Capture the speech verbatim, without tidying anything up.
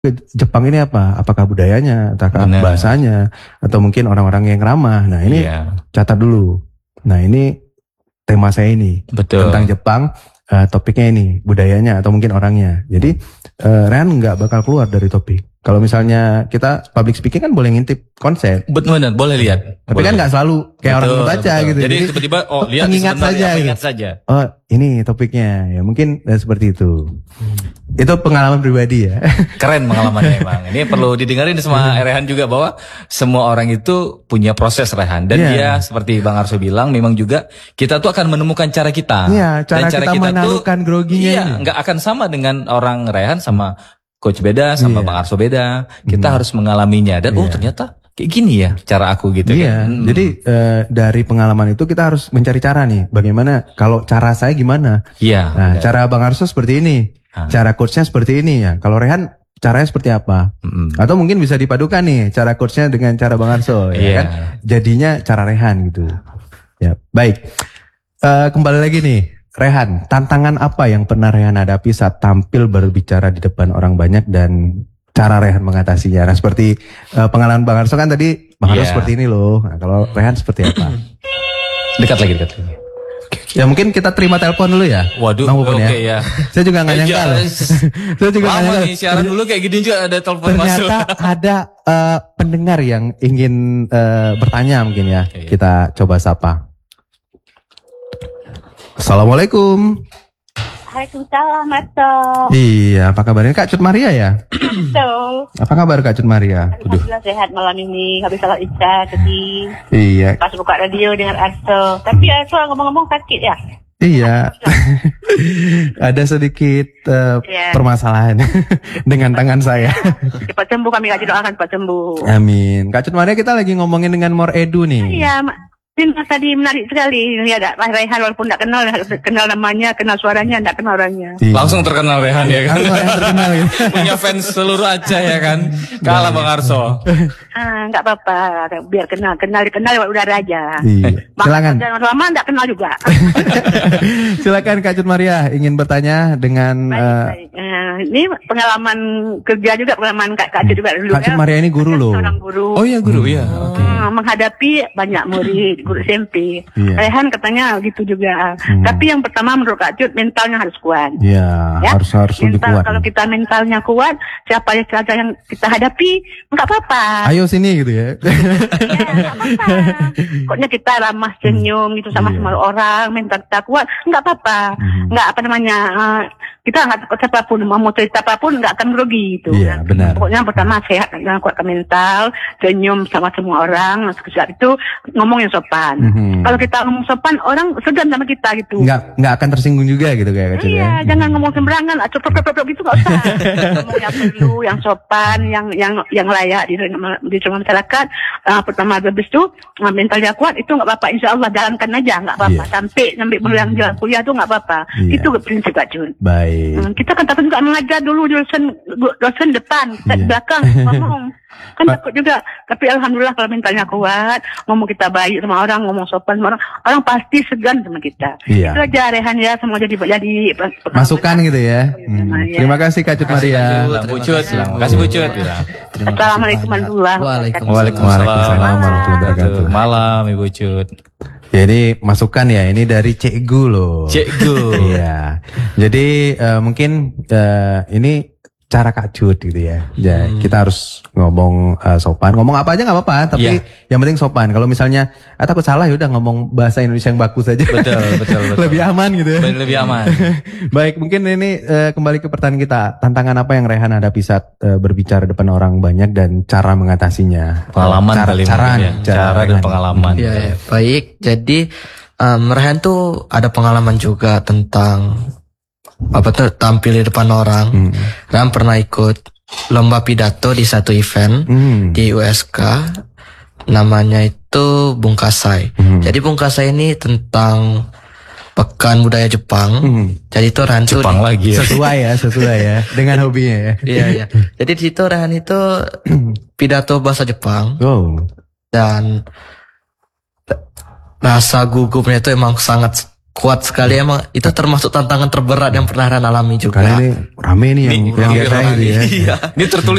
ke Jepang ini apa? Apakah budayanya, apakah Bener. bahasanya, atau mungkin orang-orang yang ramah. Nah ini Iya. catat dulu. Nah ini tema saya ini Betul. tentang Jepang. Uh, topiknya ini budayanya atau mungkin orangnya. Jadi uh, Rehan nggak bakal keluar dari topik. Kalau misalnya kita public speaking kan boleh ngintip konsep. Benar, boleh lihat. Tapi boleh. kan nggak selalu kayak orang Betul, baca betul. gitu. Jadi tiba-tiba oh lihat ingat sebentar, saja, ya, gitu. ingat saja. Oh ini topiknya ya mungkin eh, seperti itu. Hmm. Itu pengalaman pribadi ya. Keren pengalamannya emang. Ini perlu didengarin sama Rehan juga bahwa semua orang itu punya proses Rehan. Dan yeah. dia seperti Bang Arso bilang memang juga kita tuh akan menemukan cara kita. Iya, cara, Dan cara kita, kita menaklukkan groginya. Iya, nggak akan sama dengan orang Rehan sama Coach beda, sama yeah. Bang Arso beda. Kita hmm. harus mengalaminya. Dan yeah. oh ternyata kayak gini ya cara aku gitu. Iya, kan. Hmm. jadi uh, dari pengalaman itu kita harus mencari cara nih. Bagaimana kalau cara saya gimana? Iya. Nah, benar. Cara Bang Arso seperti ini. Ah. Cara coachnya seperti ini ya. Kalau Rehan caranya seperti apa? Mm-hmm. Atau mungkin bisa dipadukan nih cara coachnya dengan cara Bang Arso, ya yeah. kan? Jadinya cara Rehan gitu. Ya, baik. Uh, kembali lagi nih, Rehan. Tantangan apa yang pernah Rehan hadapi saat tampil berbicara di depan orang banyak dan cara Rehan mengatasinya? Nah, seperti uh, pengalaman Bang Arso kan tadi, Bang Arso yeah. seperti ini loh. Nah, kalau Rehan seperti apa? Dekat lagi, dekat lagi. Ya mungkin kita terima telepon dulu ya. Waduh, oke okay, ya. ya. Saya juga nggak nyangka loh. Saya juga nggak nyangka. Nih, siaran dulu kayak gini juga ada telepon masuk. Ternyata ada uh, pendengar yang ingin uh, bertanya mungkin ya. Okay. Kita coba sapa. Assalamualaikum. Waalaikumsalam, Mato. Iya, apa kabarnya Kak Cut Maria ya? Betul. Apa kabar Kak Cut Maria? Alhamdulillah sehat malam ini. Habis salat isya tadi. Iya. Pas buka radio dengar Arso. Tapi Arso ngomong-ngomong sakit ya? Iya. Ada sedikit uh, yeah. permasalahan dengan tangan saya. Cepat sembuh, kami aja doakan cepat sembuh. Amin. Kak Cut Maria, kita lagi ngomongin dengan More Edu nih. Iya, Ini tadi menarik sekali. Ini ada Rehan walaupun tidak kenal, kenal namanya, kenal suaranya, tidak kenal orangnya. Iya. Langsung terkenal Rehan ya kan. terkenal, ya. Punya fans seluruh Aceh ya kan. Kalah Bang Arso. Ah, nggak apa-apa. Biar kenal, kenal, kenal lewat udara aja. Iya. Silakan. Lama tidak kenal juga. Silakan Kak Cut Maria ingin bertanya dengan. Baik, uh, baik. Uh, ini pengalaman kerja juga, pengalaman Kak Cut juga dulu. Kak Cut Maria ini guru loh. Seorang guru. Oh iya guru ya. Hmm, Oke. okay. Menghadapi banyak murid. Guru S M P, yeah. Rehan katanya gitu juga. Hmm. Tapi yang pertama menurut Kak Cut mentalnya harus kuat. Yeah, ya, harus harus mental, lebih kuat. Kalau kita mentalnya kuat, siapa yang saja yang kita hadapi nggak apa-apa. Ayo sini gitu ya. Ya nggak apa-apa. Pokoknya kita ramah senyum gitu sama semua hmm. orang, mental kita kuat, nggak apa-apa. Hmm. Nggak apa namanya. Uh, kita nggak takut siapapun, mau cerita apapun nggak akan grogi gitu. Iya, benar. Pokoknya yang pertama sehat, jangan kuatkan mental, senyum sama semua orang. Saat itu ngomong yang sopan. Mm-hmm. Kalau kita ngomong sopan, orang segan sama kita gitu. Nggak nggak akan tersinggung juga gitu kayak kecil. Iya, ya? jangan ngomong sembarangan, cocok-cocok gitu nggak usah. Ngomong yang perlu, yang sopan, yang yang yang layak di di semua masyarakat. Uh, pertama habis itu uh, mentalnya kuat, itu nggak apa-apa. Insya Allah jalankan aja, nggak apa-apa. Yeah. Sampai sampai bulan jalan kuliah itu nggak apa-apa. Yeah. Itu prinsip Kak Jun. Baik. Hmm, kita kan takut juga mengajar dulu dosen dosen depan, kita yeah. belakang ngomong. Kan takut juga. Tapi alhamdulillah kalau mentalnya kuat, ngomong kita baik sama orang, ngomong sopan sama orang, orang pasti segan sama kita. Yeah. Itu aja Rehan ya, semua jadi jadi masukan gitu ya. Hmm. Ya. Terima kasih Kak Cut Maria. Bu Cut, terima kasih Bu Cut. Assalamualaikum warahmatullahi wabarakatuh. Waalaikumsalam warahmatullahi wabarakatuh. Malam Ibu Cut. Jadi masukan ya, ini dari Cikgu loh. Cikgu. Iya. Jadi uh, mungkin uh, ini cara Kak Cut gitu ya. Ya hmm. kita harus ngomong uh, sopan. Ngomong apa aja nggak apa-apa, tapi yeah. yang penting sopan. Kalau misalnya ah, takut salah ya udah ngomong bahasa Indonesia yang bagus aja. Betul, betul, betul. Lebih aman gitu ya. Lebih aman. Baik, mungkin ini uh, kembali ke pertanyaan kita. Tantangan apa yang Rehan hadapi saat uh, berbicara depan orang banyak dan cara mengatasinya? Pengalaman cara, kali cara, ya. Cara, cara dan pengalaman. Ya, ya. Baik, jadi um, Rehan tuh ada pengalaman juga tentang apa tuh tampil di depan orang. Hmm. Rehan pernah ikut lomba pidato di satu event hmm. di U S K, namanya itu Bungkasai. Hmm. Jadi Bungkasai ini tentang Pekan Budaya Jepang. Hmm. Jadi itu Rehan tuh Jepang lagi ya. Sesuai ya, sesuai ya dengan hobinya ya. Iya, iya. Jadi di situ Rehan itu pidato bahasa Jepang. Oh. Dan rasa gugupnya itu emang sangat kuat sekali emang. Itu termasuk tantangan terberat yang pernah Rehan alami juga. Karena ini rame nih yang yang Ini biasa rame. ini ya. Ini tertulis